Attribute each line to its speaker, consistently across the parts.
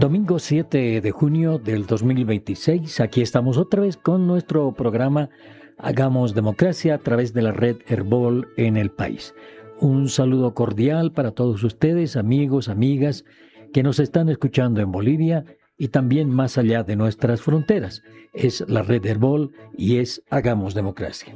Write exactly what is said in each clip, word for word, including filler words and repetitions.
Speaker 1: Domingo siete de junio del dos mil veintiséis, aquí estamos otra vez con nuestro programa Hagamos Democracia a través de la red Herbol en el país. Un saludo cordial para todos ustedes, amigos, amigas, que nos están escuchando en Bolivia y también más allá de nuestras fronteras. Es la red Herbol y es Hagamos Democracia.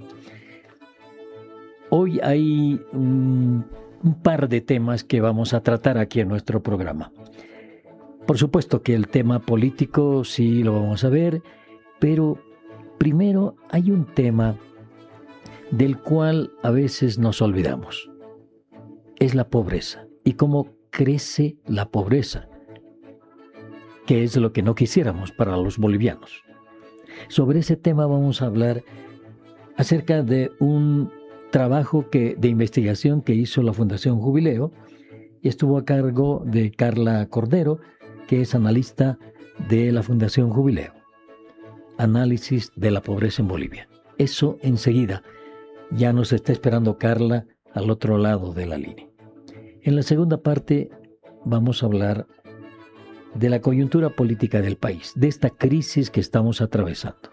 Speaker 1: Hoy hay un, un par de temas que vamos a tratar aquí en nuestro programa. Por supuesto que el tema político sí lo vamos a ver, pero primero hay un tema del cual a veces nos olvidamos. Es la pobreza y cómo crece la pobreza, que es lo que no quisiéramos para los bolivianos. Sobre ese tema vamos a hablar acerca de un trabajo que, de investigación que hizo la Fundación Jubileo y estuvo a cargo de Carla Cordero, que es analista de la Fundación Jubileo. Análisis de la pobreza en Bolivia. Eso enseguida. Ya nos está esperando Carla al otro lado de la línea. En la segunda parte vamos a hablar de la coyuntura política del país, de esta crisis que estamos atravesando.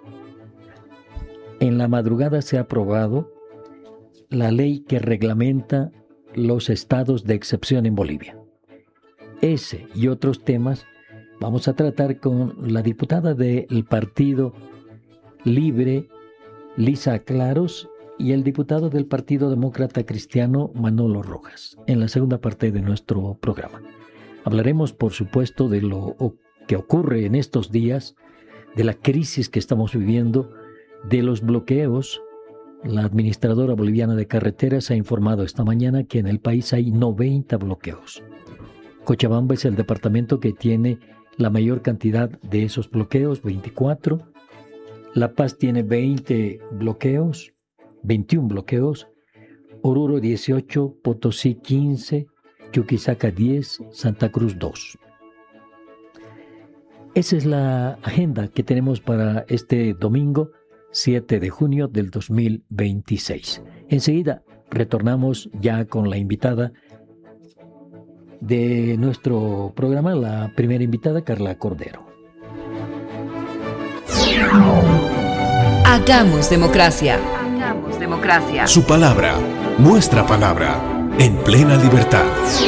Speaker 1: En la madrugada se ha aprobado la ley que reglamenta los estados de excepción en Bolivia. Ese y otros temas vamos a tratar con la diputada del Partido Libre, Lisa Claros, y el diputado del Partido Demócrata Cristiano, Manolo Rojas, en la segunda parte de nuestro programa. Hablaremos, por supuesto, de lo que ocurre en estos días, de la crisis que estamos viviendo, de los bloqueos. La administradora boliviana de carreteras ha informado esta mañana que en el país hay noventa bloqueos. Cochabamba es el departamento que tiene la mayor cantidad de esos bloqueos, veinticuatro. La Paz tiene veinte bloqueos, veintiún bloqueos. Oruro dieciocho, Potosí quince, Chuquisaca diez, Santa Cruz dos. Esa es la agenda que tenemos para este domingo siete de junio del dos mil veintiséis. Enseguida retornamos ya con la invitada de nuestro programa, la primera invitada, Carla Cordero.
Speaker 2: Hagamos democracia. Hagamos democracia.
Speaker 3: Su palabra, nuestra palabra, en plena libertad.